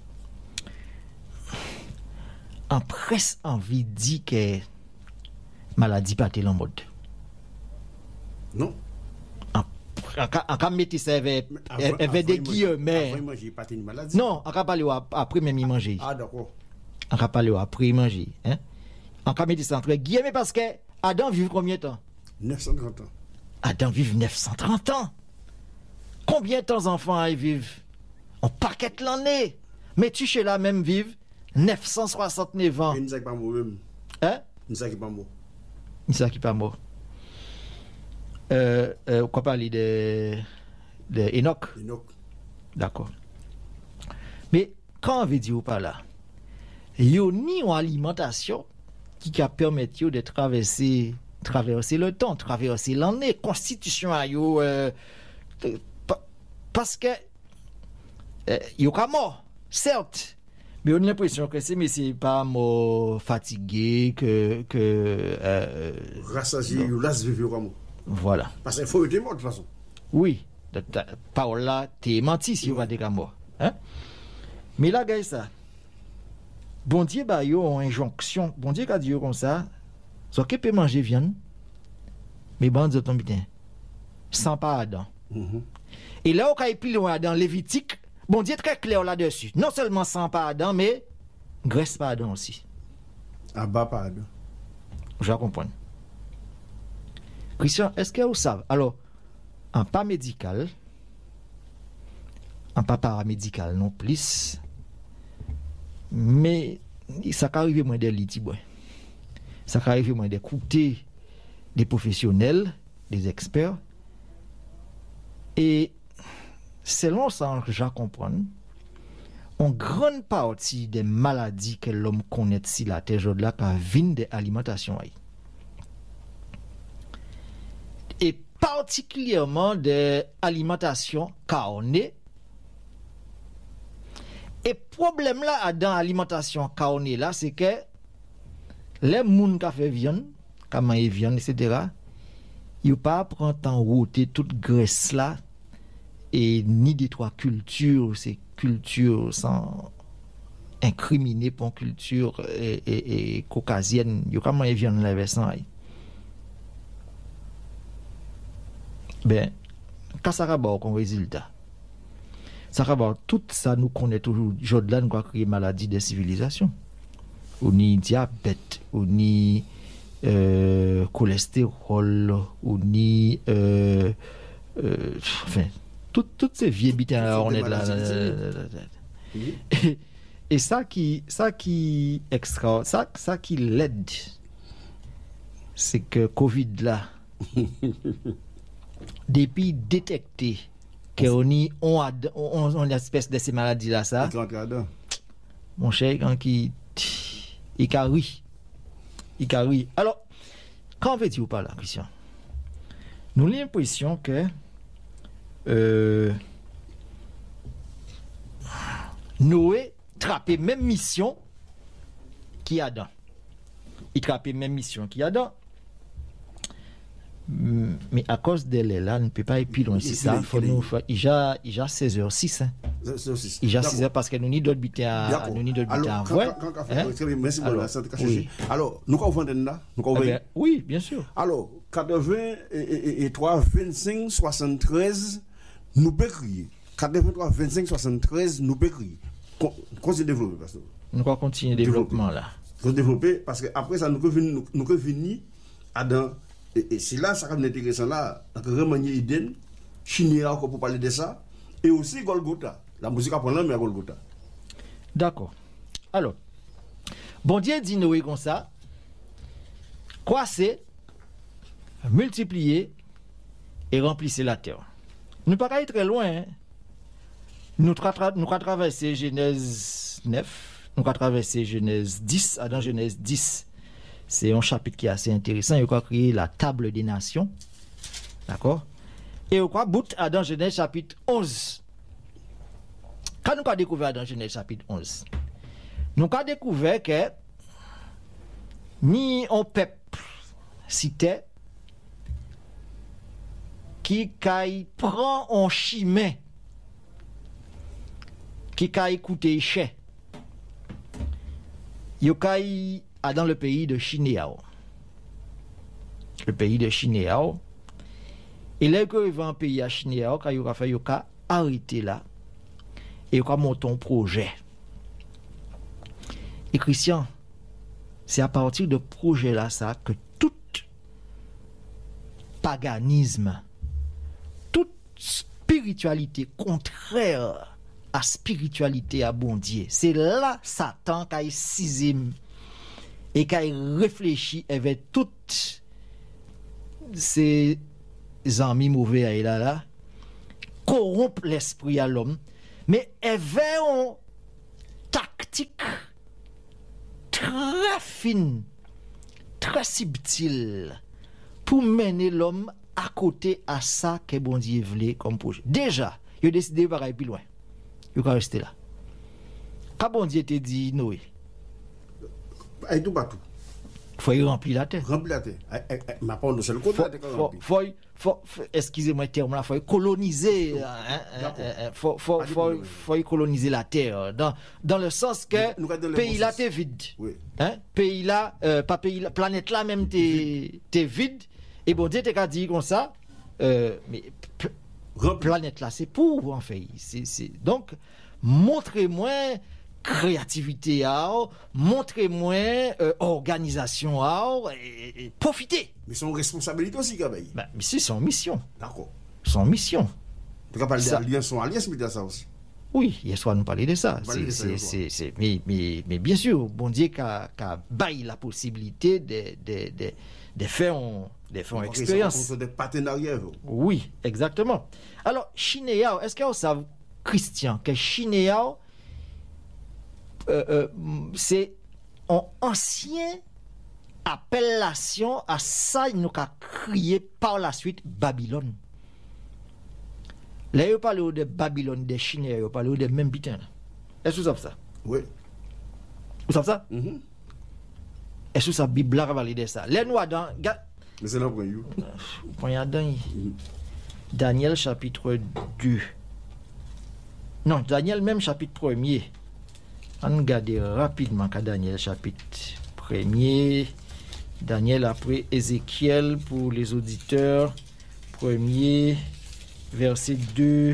En presse envie dit que maladie pas en mode. Non. En cas mettre ça avec des guillemets. Non, en cas parler après même il manger. Ah d'accord. En cas parler après il manger, hein. En cas mettre ça entre guillemets parce que Adam vit combien de temps? 930 ans. Adam vit 930 ans. Combien de temps enfants ils vivent? On paquette l'année. Mais tu chez la même vive 969 ans. Et nous pas mort même. Hein? Nous qui pas mort. Nous qui pas mort. On va parler de Enoch. Enoch. D'accord. Mais quand on veut dire par là, il y a ni une alimentation qui permet de traverser le temps, traverser l'année, constitution à yo parce que il y a mort, certes, mais on a l'impression que c'est pas mort fatigué que rassasié ou las vivre comme voilà. Parce qu'il faut être mort de toute façon. Oui, par là t'es menti si on va dire mort, hein? Mais là gars ça bon Dieu ba yo en injonction, bon Dieu qu'a dit comme ça, so que peut manger viande, mais bon Dieu tombe bien. Sans pas Adam. Et là, on a plus loin dans Lévitique, bon Dieu est très clair là-dessus. Non seulement sans pas Adam, mais graisse pas Adam aussi. À bas pas Adam. Je comprends. Christian, est-ce que vous savez? Alors, en pas médical, en pas paramédical non plus, mais ça peut arriver moins des litiges. Ça peut arriver moins d'écouter des professionnels, des experts. Et selon ça, je comprends, en grande partie des maladies que l'homme connaît si la terre là viennent de l'alimentation. Et particulièrement de l'alimentation carnée. Et problème là dans l'alimentation carnée là, c'est que les gens qui fait viande, comment ils viande, etc., ils ne pas prendre temps router toute graisse là et ni des trois cultures, c'est culture sans incriminer pour culture et caucasienne, ils comment ils viennent la versant. Ben, quand ça va comme résultat, ça va tout ça nous connaît toujours. Aujourd'hui, nous avons créé maladie de civilisation, ou ni diabète, ou ni cholestérol, ou ni enfin toutes ces vieilles bites on est là. Et ça qui extra, ça qui l'aide, c'est que Covid là, depuis détecté qu'on a une espèce de ces maladies là, ça, mon cher, quand il carry. Alors, quand on veut dire pas là, Christian, nous avons l'impression que Noé trappait même mission qui Adam. Il trappait même mission qui Adam. Mais à cause de là, on ne peut pas aller plus loin. Si ça, faut nous faire. Il y a 16h06. Hein. Il y a 6h parce que nous n'y d'autres buter à voir. Alors, nous avons là. Oui, bien sûr. Alors, 83, 25, 73, nous peut crier. 83, 25, 73, nous peut crier. Continue de développer, parce que. Nous allons continuer le développement là. Nous développer parce que après ça, nous revenons à dans. Et c'est là, ça va être intéressant là, remanier Eden, Chine encore pour parler de ça, et aussi Golgotha. La musique apprend là, mais à Golgotha. D'accord. Alors, bon Dieu dit Noé comme ça, quoi c'est multiplier et remplissez la terre. Nous ne pouvons pas aller très loin. Hein. Nous avons traversé Genèse 9, nous avons traversé Genèse 10, dans Genèse 10. C'est un chapitre qui est assez intéressant. Il a créé la table des nations. D'accord? Et il a bout dans Genèse chapitre 11. Quand nous avons découvert dans Genèse chapitre 11, nous avons découvert que ni un peuple cité qui prend un chemin qui a écouté cher. Il a dans le pays de Chinéao. Le pays de Chinéao. Et là, quand il va en pays à Chinéao, quand il a fait, il a arrêté là. Et il a monté un projet. Et Christian, c'est à partir de ce projet là ça que tout paganisme, toute spiritualité contraire à spiritualité à bon Dieu. C'est là Satan qui a saisi et qui a réfléchi avec toutes ces amis mauvais là, corrompre l'esprit à l'homme, mais avait une tactique très fine, très subtile pour mener l'homme à côté à ça que bon Dieu voulait comme projet. Déjà, il a décidé de aller plus loin. Il va rester là. Quand bon Dieu te dit Noé, et tout partout. Faut y remplir la terre. Remplir la terre. Ma part de seul côté. Excusez-moi le terme là, faut coloniser. Faut y coloniser la terre. Dans le sens que pays là t'es vide. Oui. Pays là, pas pays là, planète là même t'es vide. Et bon Dieu t'a dit comme ça. Mais planète là c'est pour en fait. Donc montrez-moi créativité, montrez-moi organisation, et profitez. Mais son responsabilité aussi, Gabaye. Mais c'est son mission. D'accord. Son mission. Tu peux parler d'alliance, son alliance, mais ça aussi. Oui, hier soir, nous parlions de ça. Mais bien sûr, bon Dieu qu'a baillé la possibilité de faire une expérience. Des partenariats. Oui, exactement. Alors, Chinéa, est-ce que vous savez, Christian, que Chinéa, c'est une ancienne appellation à ça il nous a crié par la suite Babylone. Là, il parle de Babylone, des Chinois, il parle de même bitin. Est-ce que vous savez ça? Oui. Vous savez ça? Mm-hmm. Est-ce que ça Bible a validé ça? Les noirs dans. Mais c'est là pour vous. Daniel chapitre 2. Non, Daniel même chapitre 1er. On regarde rapidement qu'à Daniel chapitre 1er. Daniel après Ézéchiel pour les auditeurs. 1er, verset 2.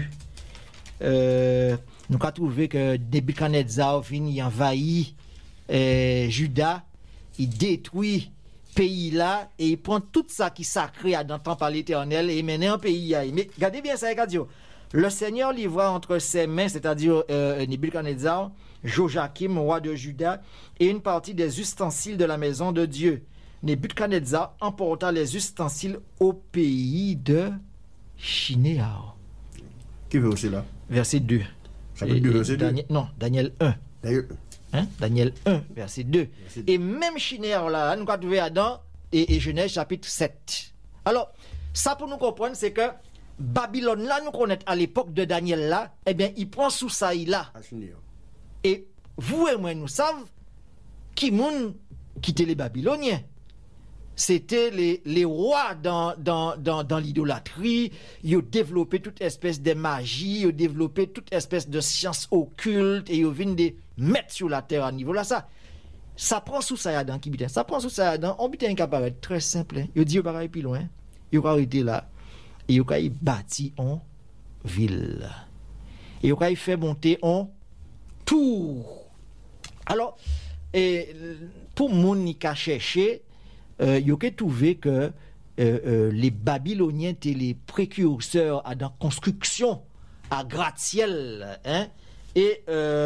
Nous avons trouvé que Nebuchadnezzar il envahit Juda. Il détruit pays là et il prend tout ça qui est sacré dans le temple à l'Éternel et il mène un pays. Mais regardez bien ça, le Seigneur livra entre ses mains, c'est-à-dire Nebuchadnezzar, Joachim, roi de Juda, et une partie des ustensiles de la maison de Dieu. Nebuchadnezzar emporta les ustensiles au pays de Chinéar. Qui veut aussi là? Verset 2. Chapitre 2, verset 2. Non, Daniel 1. Daniel 1, verset 2. Verset 2. Et même Chinéar là, nous avons trouvé Adam et Genèse chapitre 7. Alors, ça pour nous comprendre, c'est que Babylone là, nous connaissons à l'époque de Daniel là, eh bien, il prend sous ça là. Et vous et moi, nous savons qui moun quitté les Babyloniens. C'était les rois dans l'idolâtrie. Ils ont développé toute espèce de magie, ils ont développé toute espèce de science occulte et ils viennent de mettre sur la terre à niveau là. Ça prend sous ça dans qui bitin. Ça prend sous ça dans on bitin qui apparaît très simple. Ils dit pareil plus loin. Ils ont arrêté là et ils ont bâti en ville. Et ils ont fait monter en tour. Alors et pour moun qui a cherché il a trouvé que les Babyloniens étaient les précurseurs à la construction à gratte-ciel, hein? Et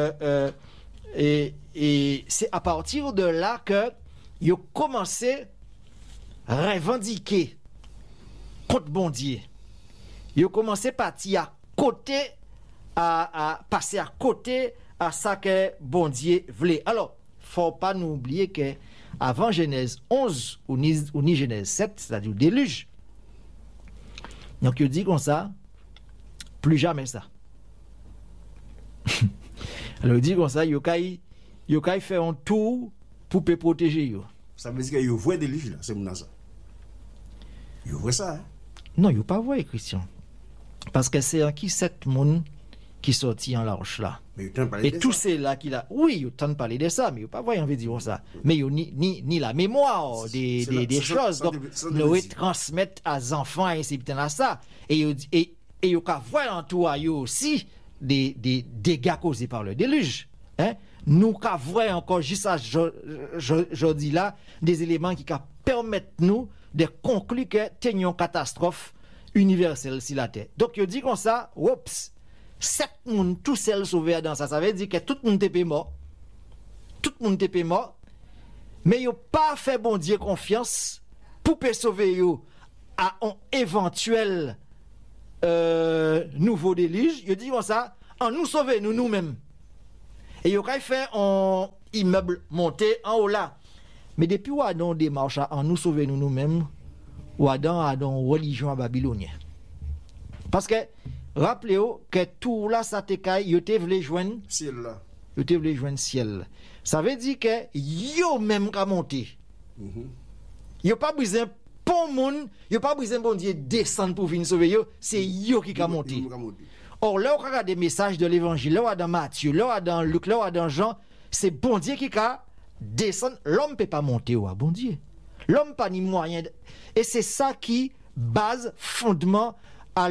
c'est à partir de là que ils ont commencé à revendiquer contre bon Dieu. Ils ont commencé à partir à côté, à passer à côté à ça que bon Dieu voulait. Alors, faut pas nous oublier que avant Genèse 11 ou ni Genèse 7, c'est-à-dire le déluge. Donc, il dit comme ça, plus jamais ça. Alors, il dit comme ça, il a fait un tour pour protéger. Ça veut dire qu'il voit des déluge là, c'est mon ça. Il voit ça, hein? Non, il n'a pas vu, Christian. Parce que c'est en qui cette monde qui sortit en l'arche là. Et tous ces là qui là, oui, il tente de parler de ça, mais il pas voyant veut dire ça. Mais il ni la mémoire des choses. Donc, nous transmettre à les enfants et c'est bien ça. Et il va voir en tout aussi des dégâts causés par le déluge. Hein? Nous va voir encore juste à je dis là des éléments qui permettent nous de conclure que c'est une catastrophe universelle sur la terre. Donc il dit comme ça, oups. 7 moun tout seul sauvé dans ça. Ça veut dire que tout le monde était mort. Tout le monde était mort. Mais yo pas fait bon Dieu confiance pour sauver yo à un éventuel nouveau déluge. Yo dit comme ça, en nous sauver nous-mêmes. Et yo fait un immeuble monté en haut là. Mais depuis où Adam démarche en nous sauver nous-mêmes, ou Adam a une religion babylonienne. Parce que rappelez-vous que tout là ça te caille, yo te voulait joindre ciel là. Yo te voulait joindre ciel. Ça veut dire que yo même ka monter. Yo pas besoin pour moun, yo pas besoin bon Dieu descendre pour venir sauver yo, c'est yo qui ka monter. Or là on regarde des messages de l'évangile, là dans Matthieu, là dans Luc, là dans Jean, c'est bon Dieu qui ka descendre, l'homme peut pas monter au bon Dieu. L'homme pas ni moyen et c'est ça qui base fondement à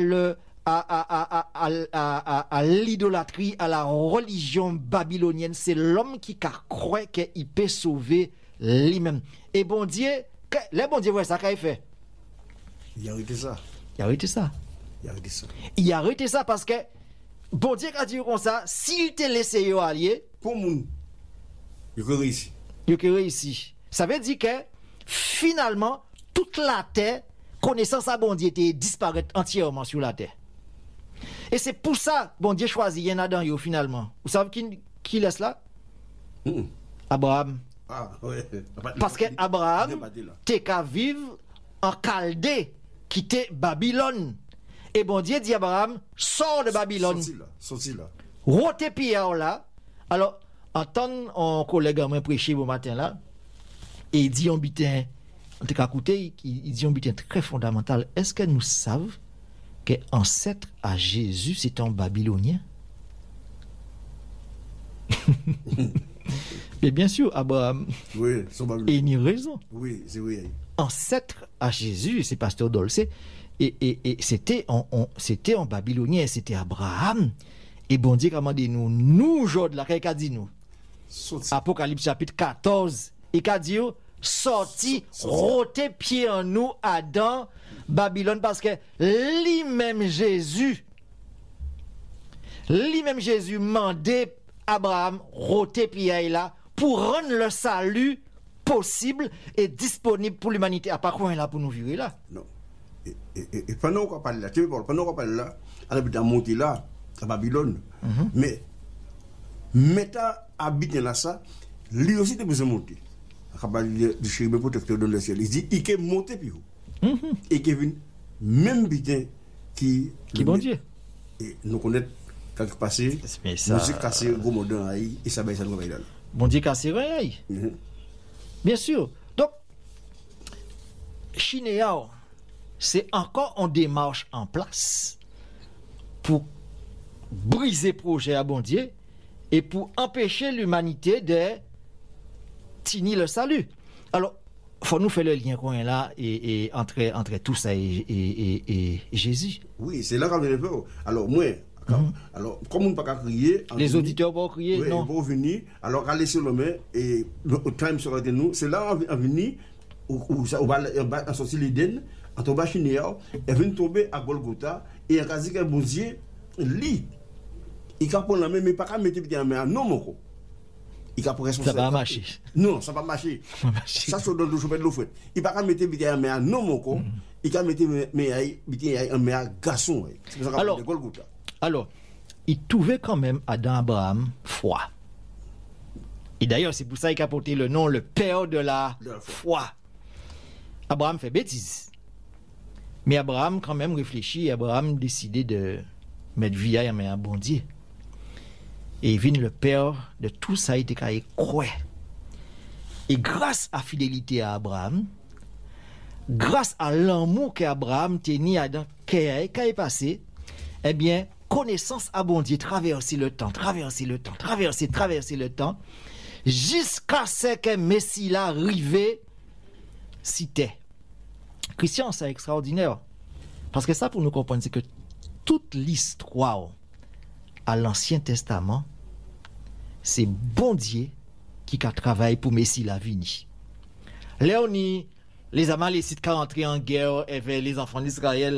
l'idolâtrie, à la religion babylonienne. C'est l'homme qui croit qu'il peut sauver lui-même. Et bon Dieu, les bon Dieu, ouais, ça qu'il fait. Il a arrêté ça. Il a arrêté ça. Il a arrêté ça parce que bon Dieu a dit comme ça, s'il te laisse yo allier, pour moun, il a réussi. Il a réussi. Ça veut dire que finalement, toute la terre, connaissance à bon Dieu, était disparaître entièrement sur la terre. Et c'est pour ça, bon Dieu choisit, il y en a dans yo finalement. Vous savez qui laisse là? Abraham. Ah, ouais. Parce que Abraham, t'es qu'à vivre en Chaldée, quitter Babylone. Et bon Dieu dit à Abraham, sors de Babylone. Sorti là. Rote Pierre là. Alors, entendre un collègue à moi prêcher au matin là, et il dit un bitin, en tout cas, écoutez, il dit un bitin très fondamental. Est-ce que nous savons que ancêtre à Jésus, c'est un Babylonien? Et bien sûr, Abraham. Oui, son Babylonien. Et il a raison. Oui, c'est oui. Ancêtre à Jésus, c'est Pasteur Dolce. Et c'était en Babylonien, c'était Abraham. Et bon Dieu, comment dit nous, aujourd'hui, là, qu'est-ce qu'il dit nous? Apocalypse chapitre 14. Et qu'il dit, sorti, roté pied en nous, Adam, Babylone, parce que lui-même Jésus mandait Abraham, roté pied là, pour rendre le salut possible et disponible pour l'humanité. À part quoi là pour nous vivre là? Non. Et pendant qu'on parle là, on habite à monter là, à Babylone. Mais, Meta habite là ça, lui aussi il besoin de monter. Du chérubin protecteur dans le ciel. Il dit, il est monté puis et qui vient même bien qui bon Dieu. Et nous connaissons quelque passé, musique cassée, gros modern et ça va être ça. Bon Dieu cassé rien. Bien sûr. Donc, Chinéao, c'est encore en démarche en place pour briser le projet à bon Dieu et pour empêcher l'humanité de tenir le salut. Alors, il faut nous faire le lien qu'on est là et entre tout ça et Jésus. Oui, c'est là qu'on vient de faire. Alors, moi, alors, comme on ne peut pas crier. Les auditeurs vont crier, oui, non? Ils vont venir, alors aller sur le main et au time sera de nous. C'est là qu'on vient venir, où on va sortir l'Éden, en tombant chez Néa, et vient tomber à Golgotha, et à dit que bon Dieu, lui, il ne peut pas la main, mais pas qu'à mettre la main à non, mon il a pour responsable. Ça va marcher. Non, ça va marcher. Ça, c'est dans le chemin de l'eau. Il ne peut pas mettre la main à non, mon il peut mettre la main à garçon. C'est pour ça qu'on appelle Golgotha. Alors, il trouvait quand même Adam Abraham foi. Et d'ailleurs, c'est pour ça qu'il a porté le nom, le père de la foi. Abraham fait bêtise. Mais Abraham quand même réfléchit, Abraham décidé de mettre vie à un bon Dieu. Et il vient le père de tout ça, il était croix. Et grâce à la fidélité à Abraham, grâce à l'amour qu'Abraham tenait à Adam, qui est passé, eh bien, connaissance à bon Dieu, traverser le temps, jusqu'à ce que Messie là arrivé, citait. Christian, c'est extraordinaire. Parce que ça, pour nous comprendre, c'est que toute l'histoire à l'Ancien Testament, c'est bon Dieu qui a travaillé pour Messie la vini. Léonie, les Amalécites qui sont entrés en guerre avec les enfants d'Israël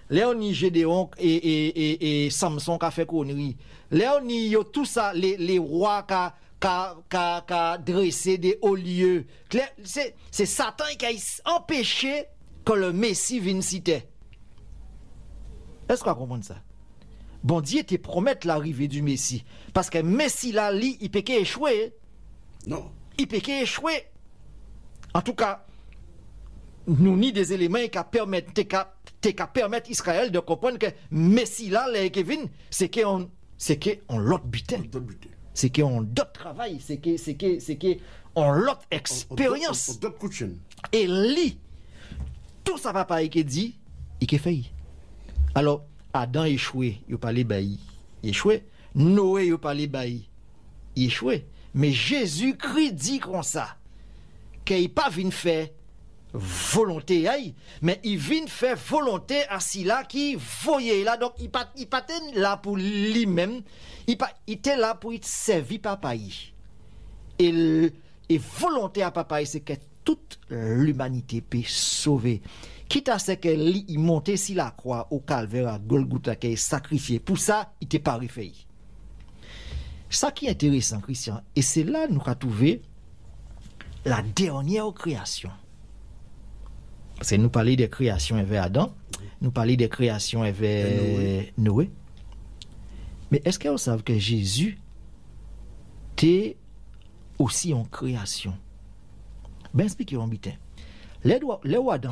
Léonie Gédéon et Samson qui a fait connerie. Léonie, tout ça, les rois qui a dressé des hauts lieux. C'est Satan qui a empêché que le Messie vienne citer. Est-ce qu'on comprend ça? Bon Dieu te promet l'arrivée du Messie. Parce que Messie là, il peut échouer. Non. Il peut échouer. En tout cas, nous ni des éléments qui permettent Israël de comprendre que Messie là, les Kevin, c'est qu'on l'autre butin. C'est qu'on d'autres travail, c'est qu'on l'autre expérience. Et lui, tout ça va pas être dit, il est fait. Alors, Adam échoué, il parlait bailli, il échoué. Noé il parlait bailli, il échoué. Mais Jésus-Christ dit comme ça, qu'il pas vient faire volonté, mais il vient faire volonté à celui-là qui voyait là. Donc, il pas là pour lui-même, il était là pour être servi par papa. Et volonté à papa, c'est que toute l'humanité peut sauver. Quitte à ce qu'il monte sur la croix au calvaire à Golgotha, qu'il est sacrifié. Pour ça, il t'est pas refait. Ça qui est intéressant, Christian, et c'est là que nous avons trouvé la dernière création. Parce que nous parlons des créations avec Adam, nous parlons des créations avec Noé. Mais est-ce que vous savez que Jésus était aussi en création? Ben, expliquez-moi, bitin. Les Adam.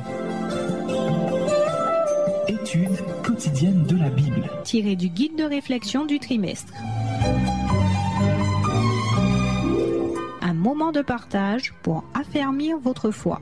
Étude quotidienne de la Bible. Tiré du guide de réflexion du trimestre. Un moment de partage pour affermir votre foi.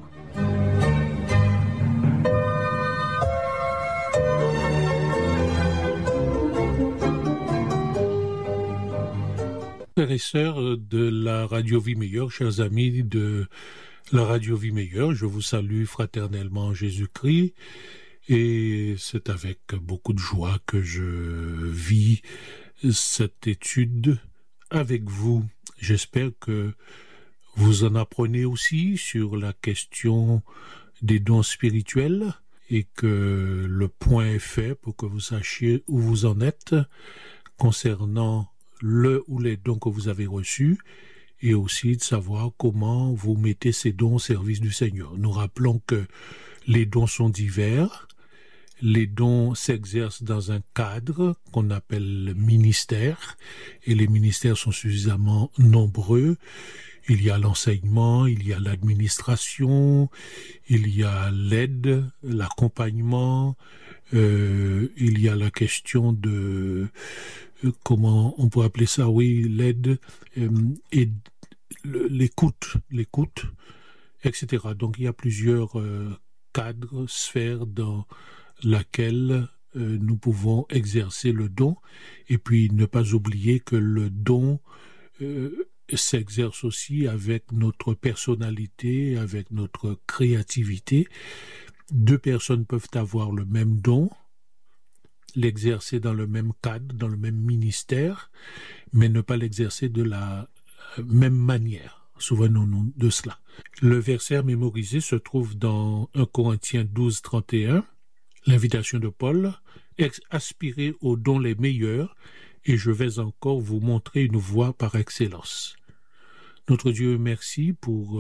Frères et sœurs de la Radio Vie Meilleure, chers amis de la Radio Vie Meilleure, je vous salue fraternellement en Jésus-Christ et c'est avec beaucoup de joie que je vis cette étude avec vous. J'espère que vous en apprenez aussi sur la question des dons spirituels et que le point est fait pour que vous sachiez où vous en êtes concernant le ou les dons que vous avez reçus et aussi de savoir comment vous mettez ces dons au service du Seigneur. Nous rappelons que les dons sont divers. Les dons s'exercent dans un cadre qu'on appelle le ministère et les ministères sont suffisamment nombreux. Il y a l'enseignement, il y a l'administration, il y a l'aide, l'accompagnement, il y a la question de comment on peut appeler ça, oui, l'aide et l'écoute, etc. Donc il y a plusieurs cadres, sphères dans laquelle nous pouvons exercer le don et puis ne pas oublier que le don s'exerce aussi avec notre personnalité, avec notre créativité. Deux personnes peuvent avoir le même don, l'exercer dans le même cadre, dans le même ministère, mais ne pas l'exercer de la même manière. Souvenons-nous de cela. Le verset mémorisé se trouve dans 1 Corinthiens 12, 31. L'invitation de Paul, aspirez aux dons les meilleurs, et je vais encore vous montrer une voie par excellence. Notre Dieu, merci pour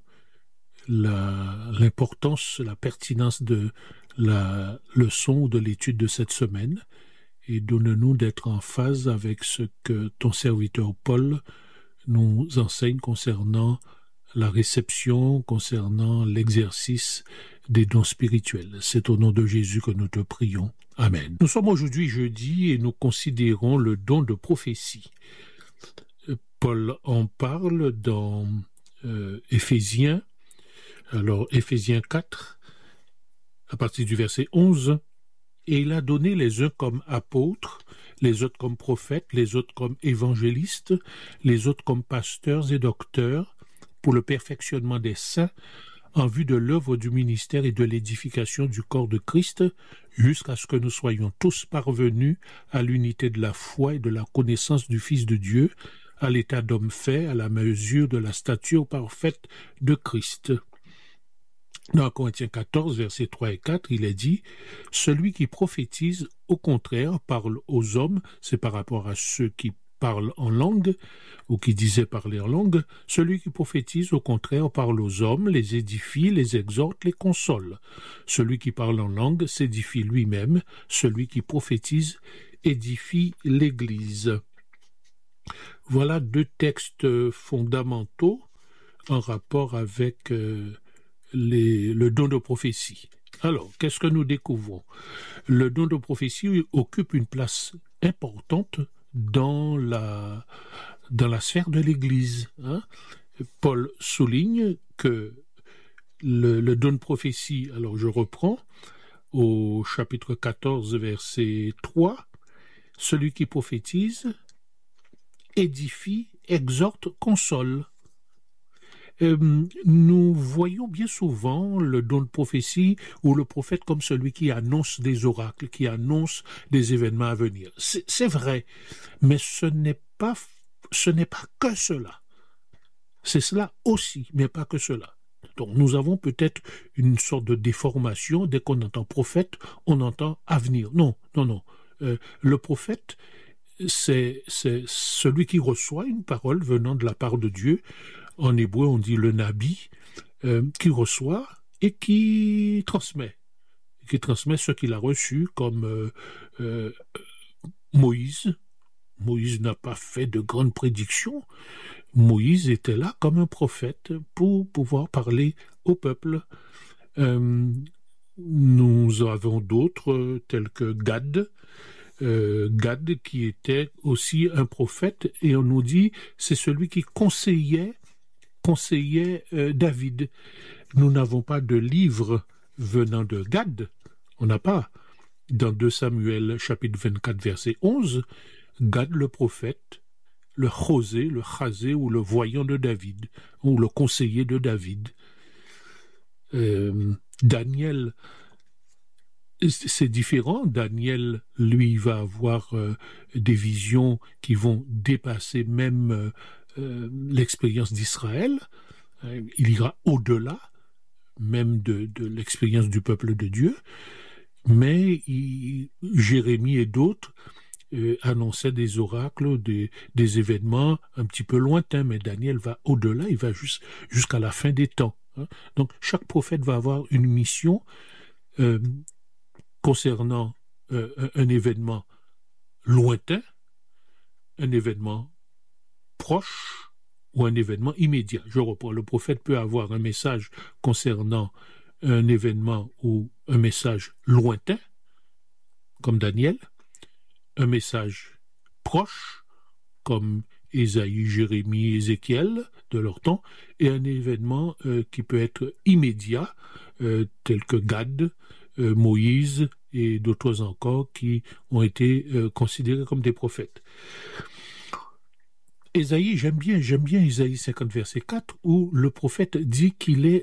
l'importance, la pertinence de la leçon ou de l'étude de cette semaine, et donne-nous d'être en phase avec ce que ton serviteur Paul nous enseigne concernant la réception, concernant l'exercice des dons spirituels. C'est au nom de Jésus que nous te prions. Amen. Nous sommes aujourd'hui jeudi et nous considérons le don de prophétie. Paul en parle dans Éphésiens. Alors, Éphésiens 4, à partir du verset 11, « Et il a donné les uns comme apôtres, les autres comme prophètes, les autres comme évangélistes, les autres comme pasteurs et docteurs, pour le perfectionnement des saints, en vue de l'œuvre du ministère et de l'édification du corps de Christ, jusqu'à ce que nous soyons tous parvenus à l'unité de la foi et de la connaissance du Fils de Dieu, à l'état d'homme fait, à la mesure de la stature parfaite de Christ. » Dans Corinthiens 14, versets 3 et 4, il est dit « Celui qui prophétise, au contraire, parle aux hommes, c'est par rapport à ceux qui parlent en langue, ou qui disaient parler en langue, celui qui prophétise, au contraire, parle aux hommes, les édifie, les exhorte, les console. Celui qui parle en langue s'édifie lui-même, celui qui prophétise édifie l'Église. » Voilà deux textes fondamentaux en rapport avec le don de prophétie. Alors, qu'est-ce que nous découvrons? Le don de prophétie occupe une place importante dans la sphère de l'Église. Paul souligne que le don de prophétie, alors je reprends, au chapitre 14, verset 3, « Celui qui prophétise édifie, exhorte, console. » Nous voyons bien souvent le don de prophétie ou le prophète comme celui qui annonce des oracles, qui annonce des événements à venir. C'est vrai, mais ce n'est pas que cela. C'est cela aussi, mais pas que cela. Donc nous avons peut-être une sorte de déformation. Dès qu'on entend prophète, on entend avenir. Non. Le prophète, c'est celui qui reçoit une parole venant de la part de Dieu. En hébreu, on dit le nabi, qui reçoit et qui transmet ce qu'il a reçu, comme Moïse. Moïse n'a pas fait de grandes prédictions. Moïse était là comme un prophète pour pouvoir parler au peuple. Nous avons d'autres, tels que Gad, qui était aussi un prophète, et on nous dit c'est celui qui conseillait David. Nous n'avons pas de livre venant de Gad. On n'a pas. Dans 2 Samuel, chapitre 24, verset 11, Gad le prophète, le chazé ou le voyant de David, ou le conseiller de David. Daniel, c'est différent. Daniel, lui, va avoir des visions qui vont dépasser même l'expérience d'Israël. Il ira au-delà même de l'expérience du peuple de Dieu. Mais Jérémie et d'autres annonçaient des oracles, des événements un petit peu lointains, mais Daniel va au-delà, il va jusqu'à la fin des temps. Donc chaque prophète va avoir une mission concernant un événement lointain, un événement proche ou un événement immédiat. Je reprends, le prophète peut avoir un message concernant un événement ou un message lointain, comme Daniel, un message proche, comme Ésaïe, Jérémie, Ézéchiel de leur temps, et un événement qui peut être immédiat, tel que Gad, Moïse et d'autres encore qui ont été considérés comme des prophètes. Ésaïe, j'aime bien Ésaïe 50, verset 4, où le prophète dit qu'il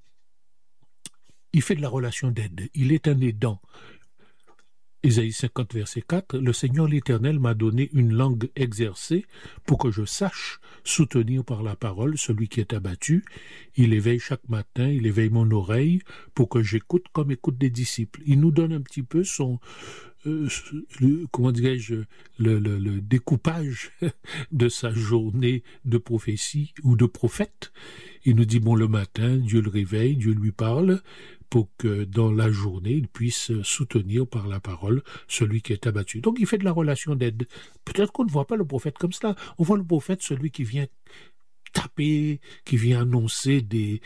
fait de la relation d'aide, il est un aidant. Ésaïe 50, verset 4, « Le Seigneur l'Éternel m'a donné une langue exercée pour que je sache soutenir par la parole celui qui est abattu. Il éveille chaque matin, il éveille mon oreille pour que j'écoute comme écoute des disciples. » Il nous donne un petit peu le découpage de sa journée de prophétie ou de prophète. Il nous dit, le matin, Dieu le réveille, Dieu lui parle, pour que dans la journée, il puisse soutenir par la parole celui qui est abattu. Donc il fait de la relation d'aide. Peut-être qu'on ne voit pas le prophète comme cela. On voit le prophète, celui qui vient taper, qui vient annoncer des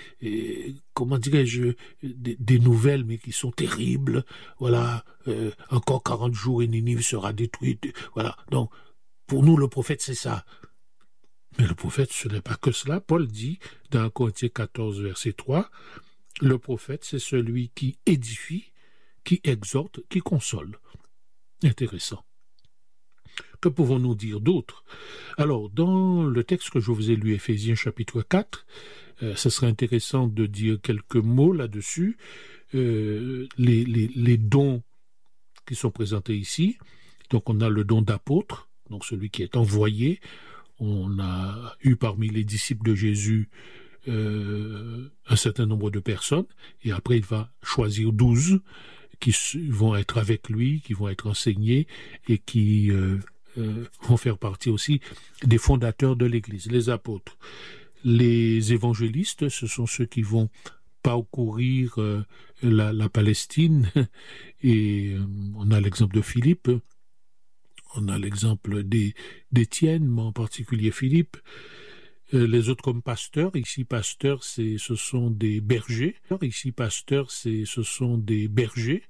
nouvelles, mais qui sont terribles. Voilà, encore 40 jours et Ninive sera détruite. Voilà, donc pour nous, le prophète, c'est ça. Mais le prophète, ce n'est pas que cela. Paul dit, dans Corinthiens 14, verset 3, le prophète, c'est celui qui édifie, qui exhorte, qui console. Intéressant. Que pouvons-nous dire d'autre? Alors, dans le texte que je vous ai lu, Éphésiens chapitre 4, ce serait intéressant de dire quelques mots là-dessus. Les dons qui sont présentés ici. Donc, on a le don d'apôtre, donc celui qui est envoyé. On a eu parmi les disciples de Jésus un certain nombre de personnes, et après il va choisir 12 qui vont être avec lui, qui vont être enseignés et qui vont faire partie aussi des fondateurs de l'Église, les apôtres. Les évangélistes, ce sont ceux qui vont parcourir la Palestine, et on a l'exemple de Philippe, on a l'exemple d'Étienne, mais en particulier Philippe. Les autres comme pasteurs, ici pasteurs, ce sont des bergers. Ici pasteurs, ce sont des bergers.